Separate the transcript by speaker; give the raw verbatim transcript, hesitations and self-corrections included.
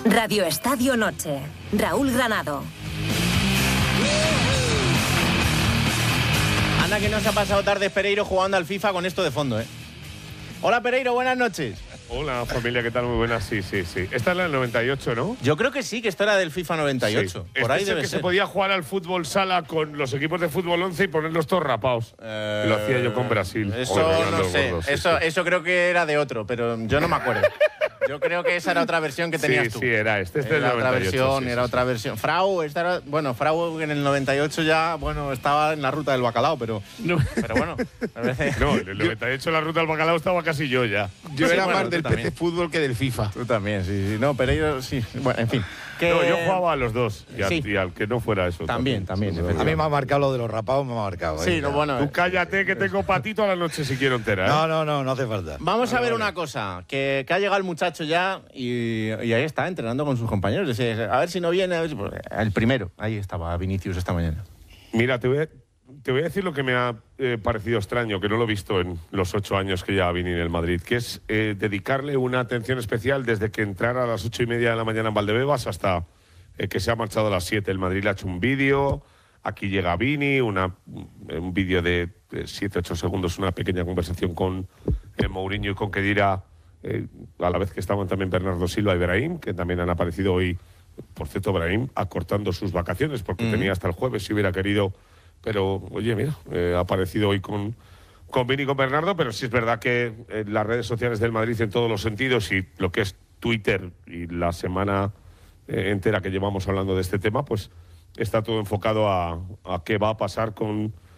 Speaker 1: Radio Estadio Noche. Raúl Granado.
Speaker 2: Anda que nos ha pasado tarde Pereiro jugando al FIFA con esto de fondo, ¿eh? Hola Pereiro, buenas noches.
Speaker 3: Hola familia, ¿qué tal? Muy buenas, sí, sí, sí. Esta es la del noventa y ocho, ¿no?
Speaker 2: Yo creo que sí, que esto era del FIFA noventa y ocho.
Speaker 3: Sí.
Speaker 2: Por
Speaker 3: este
Speaker 2: ahí
Speaker 3: es
Speaker 2: debe
Speaker 3: el que
Speaker 2: ser.
Speaker 3: se podía jugar al fútbol sala con los equipos de fútbol once y ponerlos todos rapados.
Speaker 2: Eh,
Speaker 3: Lo hacía yo con Brasil.
Speaker 2: Eso
Speaker 3: Joder,
Speaker 2: no
Speaker 3: los
Speaker 2: sé,
Speaker 3: gordos, sí,
Speaker 2: eso,
Speaker 3: sí.
Speaker 2: eso creo que era de otro, pero yo no me acuerdo. Yo creo que esa era otra versión que tenías
Speaker 3: sí,
Speaker 2: tú.
Speaker 3: Sí, era este. Este
Speaker 2: era
Speaker 3: es del
Speaker 2: otra
Speaker 3: noventa y ocho,
Speaker 2: versión,
Speaker 3: sí,
Speaker 2: era
Speaker 3: sí,
Speaker 2: otra
Speaker 3: sí.
Speaker 2: versión. Frau, esta era, bueno, Frau en el noventa y ocho ya, bueno, estaba en la ruta del bacalao, pero,
Speaker 4: No.
Speaker 2: pero bueno, me parece.
Speaker 3: No, en el noventa y ocho la ruta del bacalao estaba casi yo ya.
Speaker 4: Yo
Speaker 2: Sí,
Speaker 4: era
Speaker 2: bueno,
Speaker 4: más
Speaker 2: tú
Speaker 4: del
Speaker 2: también.
Speaker 4: P C Fútbol que del FIFA.
Speaker 2: Tú también, sí, sí. No, Pereiro, sí. Bueno, en fin. Que...
Speaker 3: No, yo jugaba a los dos y,
Speaker 2: Sí.
Speaker 3: al, y al que no fuera eso.
Speaker 2: También, también,
Speaker 3: Sí,
Speaker 2: efectivamente.
Speaker 5: A mí me ha marcado lo de los rapados, me ha marcado.
Speaker 2: Sí,
Speaker 5: ¿eh?
Speaker 2: no, bueno.
Speaker 3: Tú cállate que tengo patito a la noche si quiero entera, ¿eh?
Speaker 5: No, no, no, no hace falta.
Speaker 2: Vamos a
Speaker 3: Vale,
Speaker 2: ver
Speaker 3: vale.
Speaker 2: una cosa, que, que ha llegado el muchacho ya y, y ahí está, entrenando con sus compañeros. Dice, a ver si no viene, a ver si- pues, el primero, ahí estaba Vinicius esta mañana.
Speaker 3: Mira, te voy a, te voy a decir lo que me ha eh, parecido extraño, que no lo he visto en los ocho años que ya vine en el Madrid, que es eh, dedicarle una atención especial desde que entrara a las ocho y media de la mañana en Valdebebas hasta eh, que se ha marchado a las siete. El Madrid le ha hecho un vídeo, aquí llega Vini, una, un vídeo de siete, ocho segundos, una pequeña conversación con eh, Mourinho y con Khedira, eh, a la vez que estaban también Bernardo Silva y Brahim, que también han aparecido hoy. Por cierto, Brahim acortando sus vacaciones porque
Speaker 2: Mm.
Speaker 3: tenía hasta el jueves si hubiera querido. Pero, oye, mira, eh, ha aparecido hoy con, con Vini y con Bernardo, pero sí es verdad que eh, las redes sociales del Madrid en todos los sentidos y lo que es Twitter y la semana eh, entera que llevamos hablando de este tema, pues está todo enfocado a, a qué va a pasar con